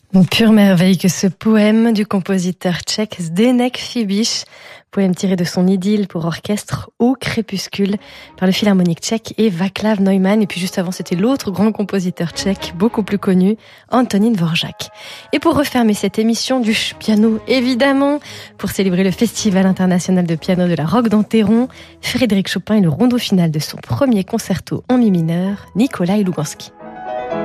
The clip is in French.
Une pure merveille que ce poème du compositeur tchèque Zdeněk Fibiš, poème tiré de son idylle pour orchestre Au crépuscule par le Philharmonique tchèque et Václav Neumann. Et puis juste avant, c'était l'autre grand compositeur tchèque, beaucoup plus connu, Antonín Dvořák. Et pour refermer cette émission du piano, évidemment, pour célébrer le Festival international de piano de la Roque d'Enterron, Frédéric Chopin et le rondo final de son premier concerto en mi mineur, Nikolai Louganski.